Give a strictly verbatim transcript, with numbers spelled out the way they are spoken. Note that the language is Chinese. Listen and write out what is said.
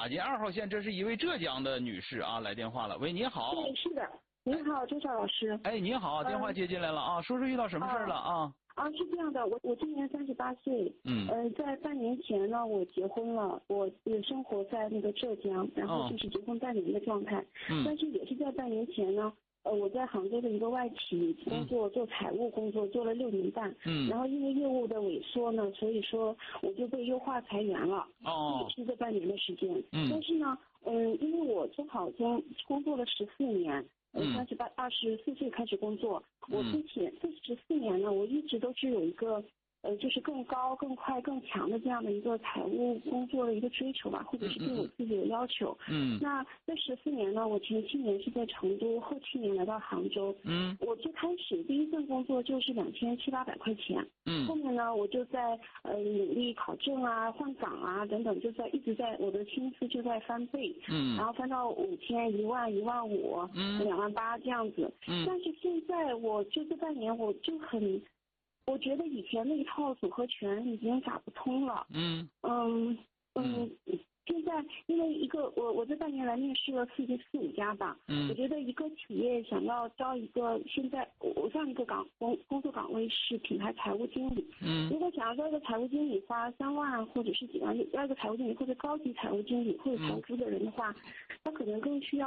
打进二号线，这是一位浙江的女士啊，来电话了。喂，你好。 对，是的。你好，周少老师。 哎，你好，电话接进来了啊，说说遇到什么事儿了啊？ 啊，是这样的，我我今年三十八岁， 嗯， 呃，在半年前呢，我结婚了，我也生活在那个浙江，然后就是结婚半年的状态， 嗯， 但是也是在半年前呢，呃，我在杭州的一个外企工作，做财务工作，做了六年半， 嗯， 然后因为业务的萎缩呢，所以说我就被优化裁员了， 哦， 也是这半年的时间， 嗯， 但是呢，嗯，因为我正好工工作了十四年。呃，三十八、二十四岁开始工作。我之前这十四年呢，我一直都是有一个，呃，就是更高、更快、更强的这样的一个财务工作的一个追求吧，或者是对我自己的要求。 嗯。 那这十四年呢，我前七年是在成都，后七年来到杭州。 嗯。 我最开始第一份工作就是两千七八百块钱。 嗯。 后面呢，我就在呃努力考证啊、换岗啊等等，就在一直在我的薪资就在翻倍。 嗯。 然后翻到五千、一万、一万五、 嗯、 两万八这样子。 嗯。 但是现在我就这半年我就很，我觉得以前那一套组合拳已经打不通了。 嗯。 嗯嗯。嗯现在因为一个我我这半年来面试了四四五家吧， 嗯， 我觉得一个企业想要招一个现在我上一个岗工工作岗位是品牌财务经理， 嗯， 如果想要招一个财务经理花三万或者是几万，要一个财务经理或者高级财务经理或者财务负责人的话，他可能更需要。